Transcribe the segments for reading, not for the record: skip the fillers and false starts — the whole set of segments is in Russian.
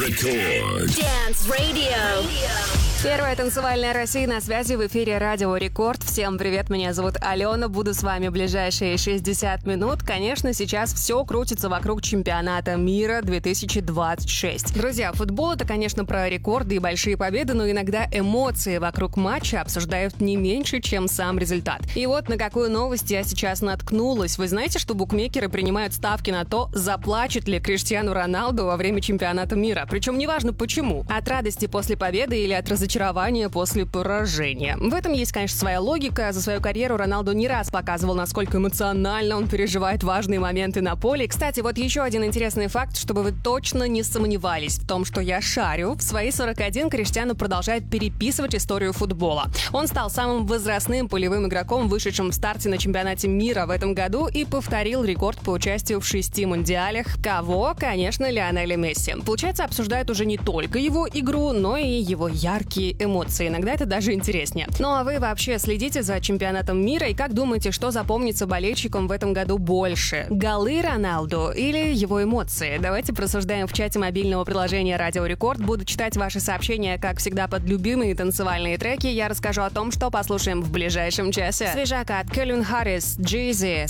Record. Dance Radio. Первая танцевальная Россия на связи, в эфире Радио Рекорд. Всем привет, меня зовут Алена, буду с вами ближайшие 60 минут. Конечно, сейчас все крутится вокруг чемпионата мира 2026. Друзья, футбол — это, конечно, про рекорды и большие победы, но иногда эмоции вокруг матча обсуждают не меньше, чем сам результат. И вот на какую новость я сейчас наткнулась. Вы знаете, что букмекеры принимают ставки на то, заплачет ли Криштиану Роналду во время чемпионата мира. Причем неважно почему. От радости после победы или от разочарования после поражения. В этом есть, конечно, своя логика. За свою карьеру Роналду не раз показывал, насколько эмоционально он переживает важные моменты на поле. Кстати, вот еще один интересный факт, чтобы вы точно не сомневались в том, что я шарю. В свои 41 Криштиану продолжает переписывать историю футбола. Он стал самым возрастным полевым игроком, вышедшим в старте на чемпионате мира в этом году, и повторил рекорд по участию в 6 мундиалях. Кого? Конечно, Лионеля Месси. Получается, обсуждают уже не только его игру, но и его яркие эмоции. Иногда это даже интереснее. Ну а вы вообще следите за чемпионатом мира и как думаете, что запомнится болельщикам в этом году больше? Голы Роналду или его эмоции? Давайте просуждаем в чате мобильного приложения Радио Рекорд. Буду читать ваши сообщения, как всегда, под любимые танцевальные треки. Я расскажу о том, что послушаем в ближайшем часе. Свежака от Кельвин Харрис, Джей-Зи,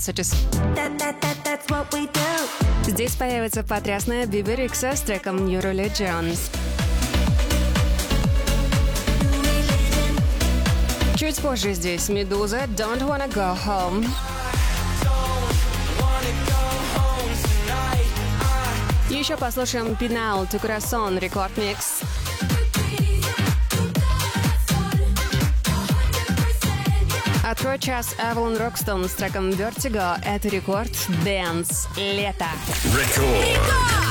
Здесь появится потрясная Биби Рикса с треком New Religions. Чуть позже здесь Медуза, Don't Wanna Go Home. Еще послушаем Пинал, Tu Corazon, Рекорд Микс. Открой час Эвелин Рокстон с треком Vertigo. Это Рекорд Dance. Лето. Record.